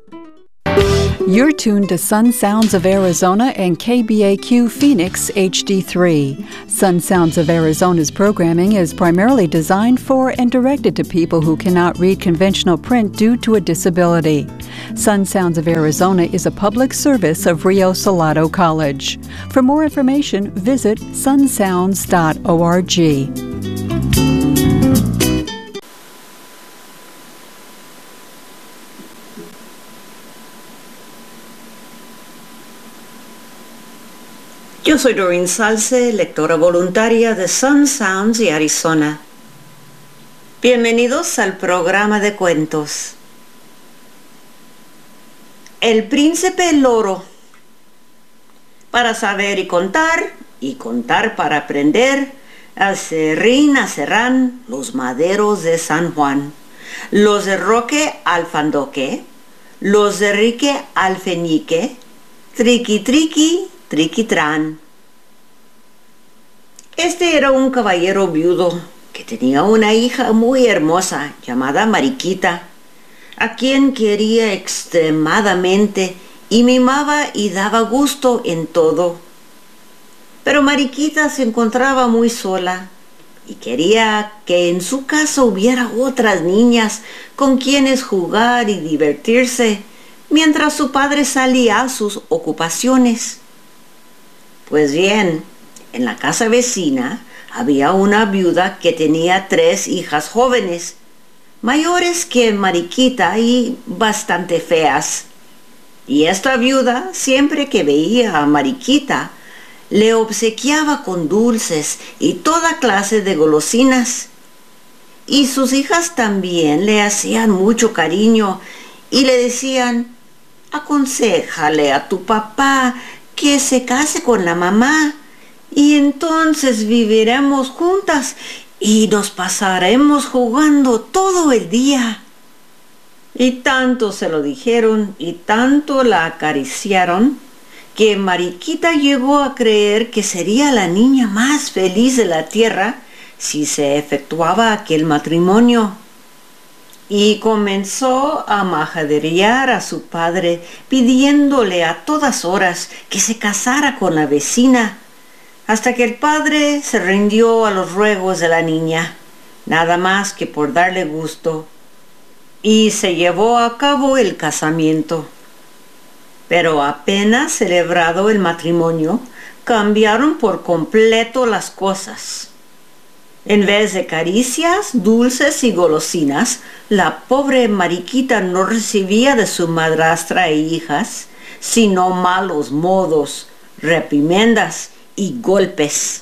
You're tuned to Sun Sounds of Arizona and KBAQ Phoenix HD3. Sun Sounds of Arizona's programming is primarily designed for and directed to people who cannot read conventional print due to a disability. Sun Sounds of Arizona is a public service of Rio Salado College. For more information, visit sunsounds.org. Yo soy Doreen Salce, lectora voluntaria de Sun Sounds y Arizona. Bienvenidos al programa de cuentos. El príncipe loro. Para saber y contar para aprender, acerrín acerrán los maderos de San Juan, los de Roque al Fandoque, los de Rique al Feñique, triqui triqui, triquitrán. Este era un caballero viudo que tenía una hija muy hermosa llamada Mariquita, a quien quería extremadamente y mimaba y daba gusto en todo. Pero Mariquita se encontraba muy sola y quería que en su casa hubiera otras niñas con quienes jugar y divertirse mientras su padre salía a sus ocupaciones. Pues bien, en la casa vecina había una viuda que tenía 3 hijas jóvenes, mayores que Mariquita y bastante feas. Y esta viuda, siempre que veía a Mariquita, le obsequiaba con dulces y toda clase de golosinas. Y sus hijas también le hacían mucho cariño y le decían: aconséjale a tu papá que se case con la mamá, y entonces viviremos juntas y nos pasaremos jugando todo el día. Y tanto se lo dijeron y tanto la acariciaron que Mariquita llegó a creer que sería la niña más feliz de la tierra si se efectuaba aquel matrimonio. Y comenzó a majaderear a su padre, pidiéndole a todas horas que se casara con la vecina, hasta que el padre se rindió a los ruegos de la niña, nada más que por darle gusto, y se llevó a cabo el casamiento. Pero apenas celebrado el matrimonio, cambiaron por completo las cosas. En vez de caricias, dulces y golosinas, la pobre Mariquita no recibía de su madrastra e hijas, sino malos modos, reprimendas y golpes.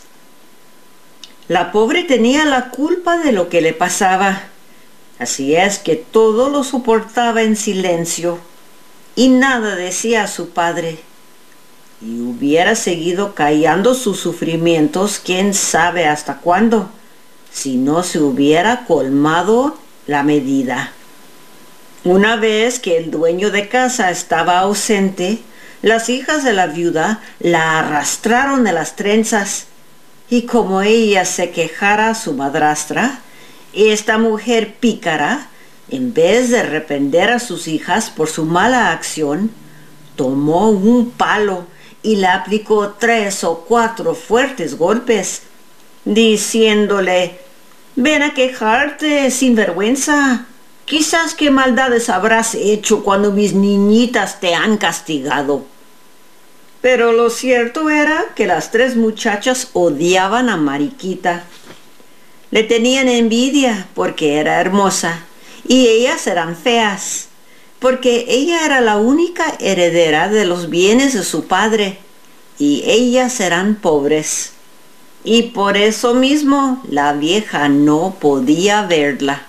La pobre tenía la culpa de lo que le pasaba, así es que todo lo soportaba en silencio y nada decía a su padre. Y hubiera seguido callando sus sufrimientos quién sabe hasta cuándo, si no se hubiera colmado la medida. Una vez que el dueño de casa estaba ausente, las hijas de la viuda la arrastraron de las trenzas, y como ella se quejara a su madrastra, esta mujer pícara, en vez de reprender a sus hijas por su mala acción, tomó un palo y le aplicó 3 o 4 fuertes golpes, diciéndole: ven a quejarte, sinvergüenza. Quizás qué maldades habrás hecho cuando mis niñitas te han castigado. Pero lo cierto era que las 3 muchachas odiaban a Mariquita. Le tenían envidia porque era hermosa, y ellas eran feas, porque ella era la única heredera de los bienes de su padre, y ellas eran pobres. Y por eso mismo la vieja no podía verla.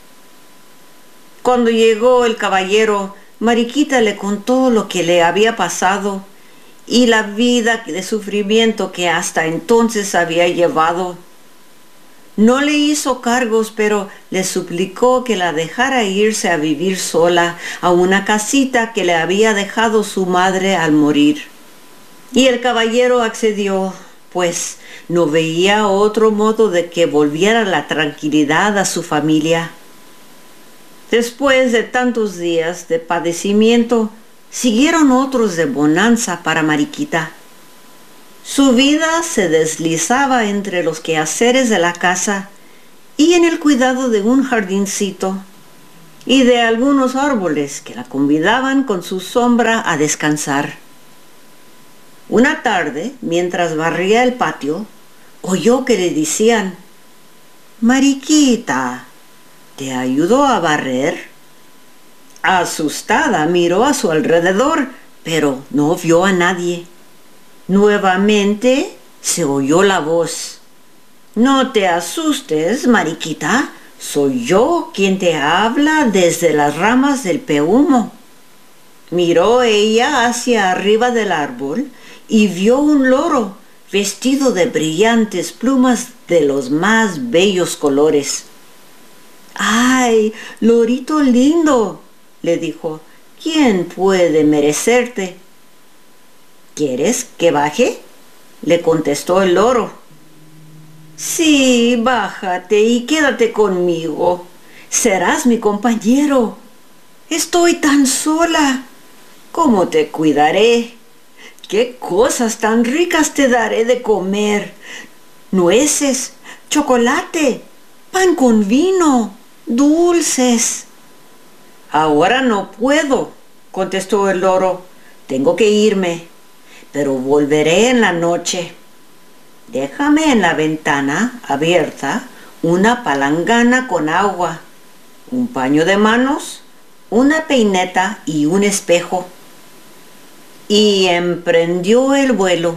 Cuando llegó el caballero, Mariquita le contó lo que le había pasado y la vida de sufrimiento que hasta entonces había llevado. No le hizo cargos, pero le suplicó que la dejara irse a vivir sola a una casita que le había dejado su madre al morir. Y el caballero accedió, pues no veía otro modo de que volviera la tranquilidad a su familia. Después de tantos días de padecimiento, siguieron otros de bonanza para Mariquita. Su vida se deslizaba entre los quehaceres de la casa y en el cuidado de un jardincito y de algunos árboles que la convidaban con su sombra a descansar. Una tarde, mientras barría el patio, oyó que le decían: «Mariquita, ¿te ayudo a barrer?». Asustada miró a su alrededor, pero no vio a nadie. Nuevamente se oyó la voz: «No te asustes, Mariquita, soy yo quien te habla desde las ramas del pehumo». Miró ella hacia arriba del árbol y vio un loro vestido de brillantes plumas de los más bellos colores. «¡Ay, lorito lindo!», le dijo, «¿quién puede merecerte?». «¿Quieres que baje?», le contestó el loro. «Sí, bájate y quédate conmigo. Serás mi compañero. Estoy tan sola. ¿Cómo te cuidaré? ¿Qué cosas tan ricas te daré de comer? Nueces, chocolate, pan con vino, dulces». «Ahora no puedo», contestó el loro. «Tengo que irme, pero volveré en la noche. Déjame en la ventana abierta una palangana con agua, un paño de manos, una peineta y un espejo». Y emprendió el vuelo.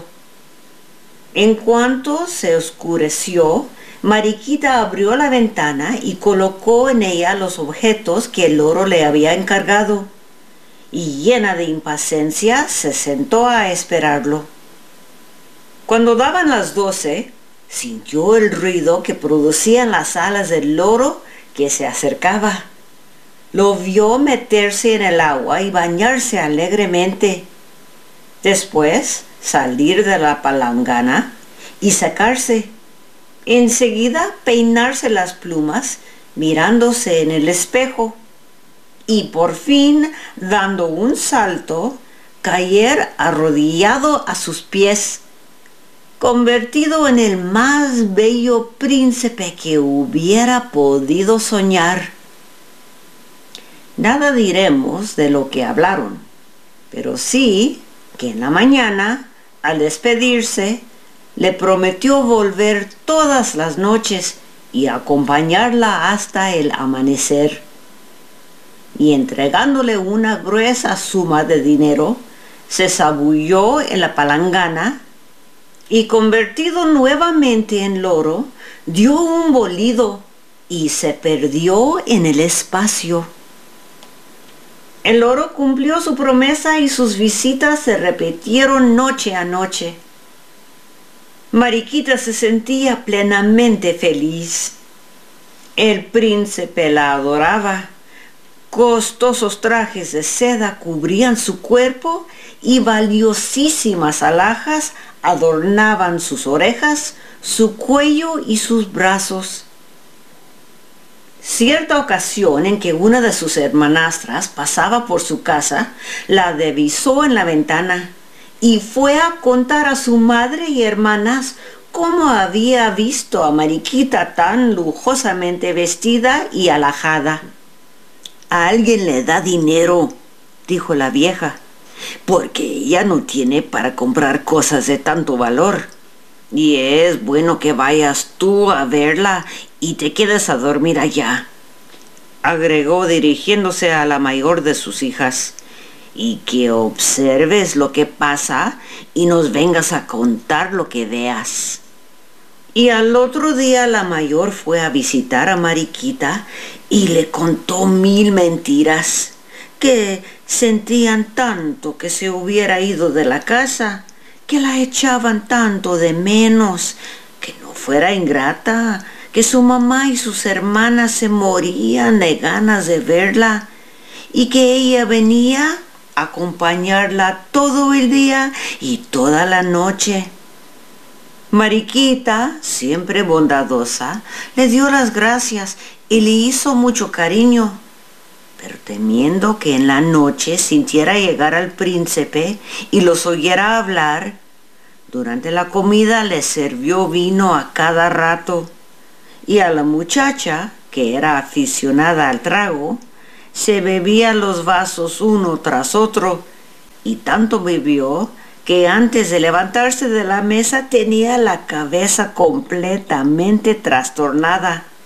En cuanto se oscureció, Mariquita abrió la ventana y colocó en ella los objetos que el loro le había encargado, y llena de impaciencia se sentó a esperarlo. Cuando daban las 12, sintió el ruido que producían las alas del loro que se acercaba. Lo vio meterse en el agua y bañarse alegremente. Después salir de la palangana y secarse. Enseguida peinarse las plumas mirándose en el espejo. Y por fin, dando un salto, caer arrodillado a sus pies, convertido en el más bello príncipe que hubiera podido soñar. Nada diremos de lo que hablaron, pero sí que en la mañana, al despedirse, le prometió volver todas las noches y acompañarla hasta el amanecer. Y entregándole una gruesa suma de dinero, se zambulló en la palangana y, convertido nuevamente en loro, dio un bolido y se perdió en el espacio. El loro cumplió su promesa y sus visitas se repitieron noche a noche. Mariquita se sentía plenamente feliz. El príncipe la adoraba. Costosos trajes de seda cubrían su cuerpo y valiosísimas alhajas adornaban sus orejas, su cuello y sus brazos. Cierta ocasión en que una de sus hermanastras pasaba por su casa, la divisó en la ventana y fue a contar a su madre y hermanas cómo había visto a Mariquita tan lujosamente vestida y alhajada. «A alguien le da dinero», dijo la vieja, «porque ella no tiene para comprar cosas de tanto valor. Y es bueno que vayas tú a verla y te quedes a dormir allá», agregó dirigiéndose a la mayor de sus hijas, «y que observes lo que pasa y nos vengas a contar lo que veas». Y al otro día la mayor fue a visitar a Mariquita y le contó 1000 mentiras, que sentían tanto que se hubiera ido de la casa, que la echaban tanto de menos, que no fuera ingrata, que su mamá y sus hermanas se morían de ganas de verla y que ella venía a acompañarla todo el día y toda la noche. Mariquita, siempre bondadosa, le dio las gracias y le hizo mucho cariño, pero temiendo que en la noche sintiera llegar al príncipe y los oyera hablar, durante la comida les sirvió vino a cada rato, y a la muchacha, que era aficionada al trago, se bebía los vasos uno tras otro, y tanto bebió que antes de levantarse de la mesa tenía la cabeza completamente trastornada.